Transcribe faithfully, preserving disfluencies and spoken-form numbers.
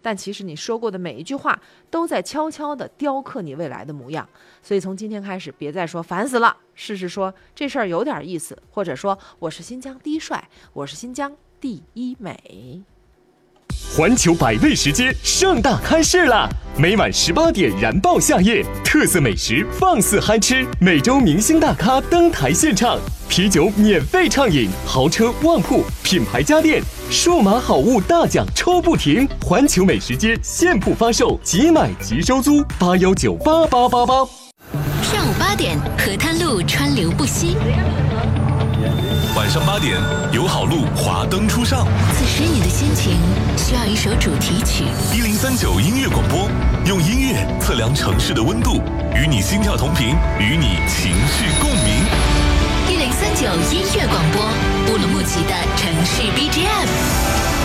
但其实你说过的每一句话都在悄悄地雕刻你未来的模样。所以从今天开始，别再说烦死了，试试说这事儿有点意思，或者说我是新疆第一帅，我是新疆第一美。 环球百味时间盛大开市啦！每晚十八点燃爆夏夜，特色美食放肆嗨吃，每周明星大咖登台献唱，啤酒免费畅饮，豪车旺铺，品牌家电，数码好物大奖抽不停。环球美食街现铺发售，即买即收租，八幺九八八八八。 上午八点，河滩路川流不息。 晚上八点，友好路华灯初上。 此时你的心情需要一首主题曲。 一零三九音乐广播，用音乐测量城市的温度，与你心跳同频，与你情绪共鸣。 一零三九音乐广播，乌鲁木齐的城市 B G M。